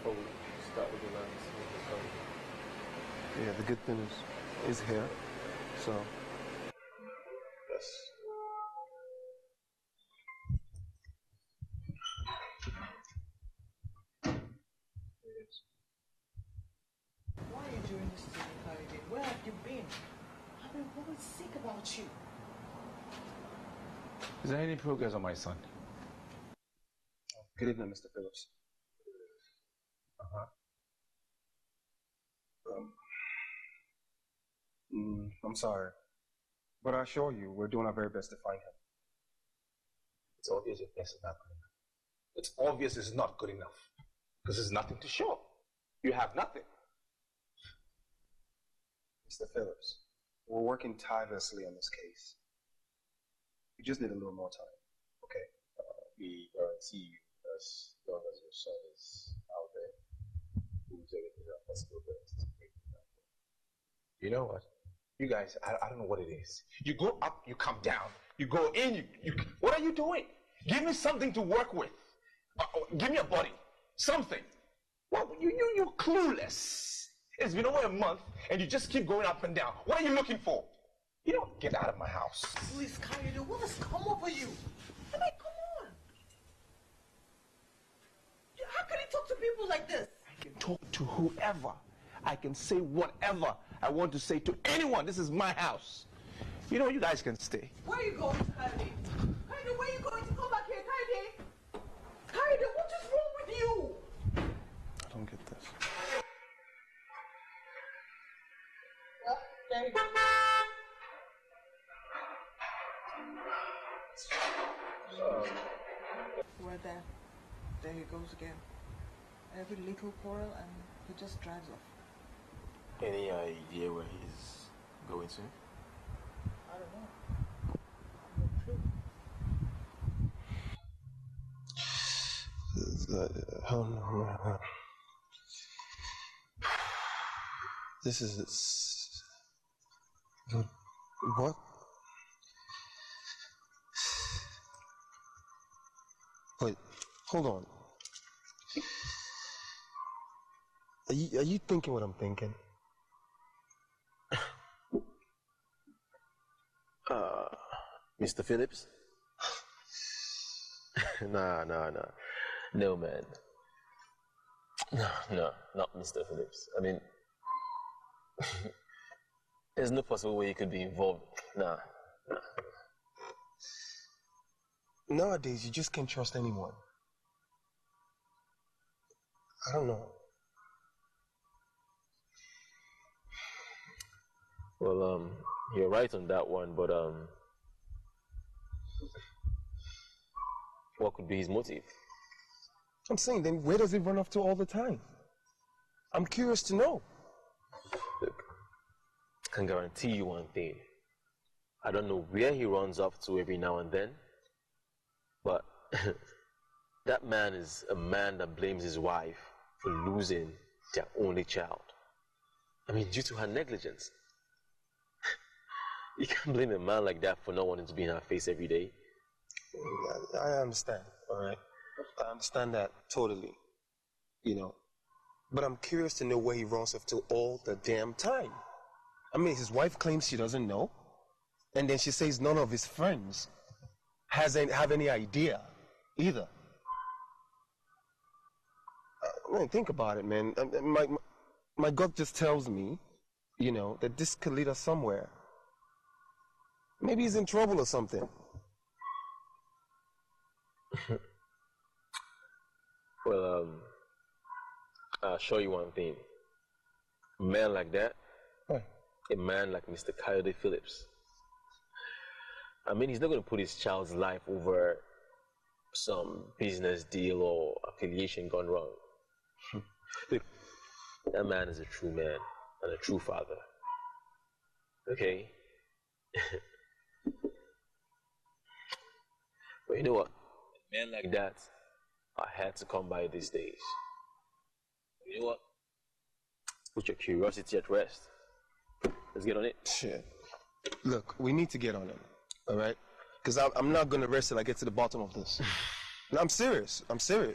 before we start with the lines. Yeah, the good thing is here, so. Yes. Why are you doing this to me, Khalid? Where have you been? I've been always sick about you. Is there any progress on my son? Good evening, Mr. Phillips. I'm sorry, but I assure you, we're doing our very best to find him. It's obvious your best is not good enough. It's obvious it's not good enough. Because there's nothing to show. You have nothing. Mr. Phillips, we're working tirelessly on this case. We just need a little more time, okay? We guarantee you, as long as your son is out there, we'll do everything our possible best to make it happen. You know what? You guys, I don't know what it is. You go up, you come down. You go in, what are you doing? Give me something to work with. Give me a body. Something. Well, you're clueless. It's been over a month, and you just keep going up and down. What are you looking for? You don't get out of my house. Please, Khalid, what has come over you? I mean, come on. How can you talk to people like this? I can talk to whoever. I can say whatever I want to say to anyone. This is my house. You know, you guys can stay. Where are you going, Khalid? Khalid, where are you going to come back here, Khalid? Khalid, what is wrong with you? I don't get this. Well, there you go. We're there. There he goes again. Every little quarrel and he just drives off. Any idea where he's going to? I don't know. No clue. This is what? Wait, hold on. Are you thinking what I'm thinking? Mr. Phillips? Nah. No, man. No, not Mr. Phillips. I mean, there's no possible way you could be involved. Nah. Nowadays, you just can't trust anyone. I don't know. Well, you're right on that one, but what could be his motive? I'm saying, then where does he run off to all the time? I'm curious to know. Look, I can guarantee you one thing. I don't know where he runs off to every now and then, but that man is a man that blames his wife for losing their only child. I mean, due to her negligence. You can't blame a man like that for not wanting to be in her face every day. I understand, all right? I understand that totally, you know. But I'm curious to know where he runs off to all the damn time. I mean, his wife claims she doesn't know, and then she says none of his friends have any idea either. I mean, think about it, man. My gut just tells me, you know, that this could lead us somewhere. Maybe he's in trouble or something. Well, I'll show you one thing. A man like that, a man like Mr. Coyote Phillips, I mean, he's not going to put his child's life over some business deal or affiliation gone wrong. Look, that man is a true man and a true father. Okay? But you know what? Men like that are hard to come by these days. You know what? Put your curiosity at rest. Let's get on it. Shit. Look, we need to get on it, all right? Because I'm not going to rest till I get to the bottom of this. No, I'm serious.